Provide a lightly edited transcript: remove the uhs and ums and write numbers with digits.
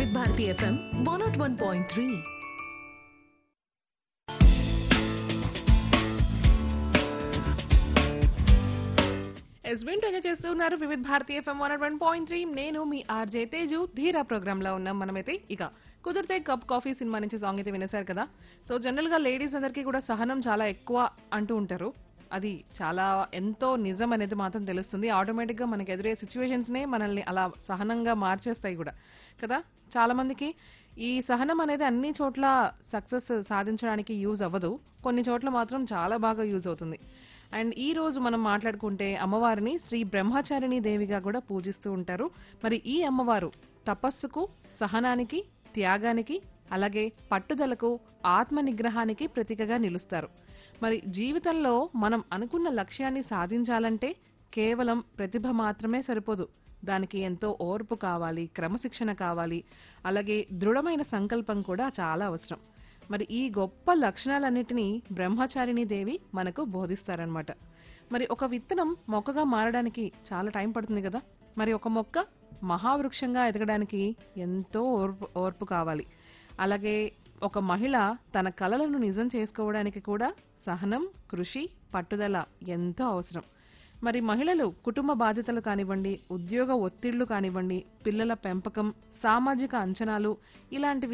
వివిధ Bharati FM 101.3. ఎస్బిన్ enjoy చేస్తూ ఉన్నారు వివిధ భారతి ఎఫ్ఎం 101.3. నేను మీ ఆర్జే తేజు ధీరా ప్రోగ్రామ్ లో ఉన్నాం మనమైతే. ఇక కుదిరితే కప్ కాఫీ సినిమా నుంచి సాంగ్ అయితే వినేశారు కదా. సో జనరల్ గా లేడీస్ అందరికీ కూడా సహనం చాలా ఎక్కువ అంటూ ఉంటారు. అది చాలా ఎంతో నిజం అనేది మాత్రం తెలుస్తుంది. ఆటోమేటిక్ గా మనకి ఎదురే సిచ్యువేషన్స్ నే మనల్ని అలా సహనంగా మార్చేస్తాయి కూడా కదా. చాలా మందికి ఈ సహనం అనేది అన్ని చోట్ల సక్సెస్ సాధించడానికి యూజ్ అవ్వదు. కొన్ని చోట్ల మాత్రం చాలా బాగా యూజ్ అవుతుంది. అండ్ ఈ రోజు మనం మాట్లాడుకుంటే అమ్మవారిని శ్రీ బ్రహ్మచారిణి దేవిగా కూడా పూజిస్తూ ఉంటారు. మరి ఈ అమ్మవారు తపస్సుకు, సహనానికి, త్యాగానికి, అలాగే పట్టుదలకు, ఆత్మ నిగ్రహానికి ప్రతీకగా నిలుస్తారు. మరి జీవితంలో మనం అనుకున్న లక్ష్యాన్ని సాధించాలంటే కేవలం ప్రతిభ మాత్రమే సరిపోదు. దానికి ఎంతో ఓర్పు కావాలి, క్రమశిక్షణ కావాలి, అలాగే దృఢమైన సంకల్పం కూడా చాలా అవసరం. మరి ఈ గొప్ప లక్షణాలన్నిటినీ బ్రహ్మచారిణి దేవి మనకు బోధిస్తారనమాట. మరి ఒక విత్తనం మొక్కగా మారడానికి చాలా టైం పడుతుంది కదా. మరి ఒక మొక్క మహావృక్షంగా ఎదగడానికి ఎంతో ఓర్పు కావాలి. అలాగే ఒక మహిళ తన కలలను నిజం చేసుకోవడానికి కూడా సహనం, కృషి, పట్టుదల ఎంతో అవసరం. మరి మహిళలు కుటుంబ బాధ్యతలు కానివ్వండి, ఉద్యోగ ఒత్తిళ్లు కానివ్వండి, పిల్లల పెంపకం, సామాజిక అంచనాలు ఇలాంటివి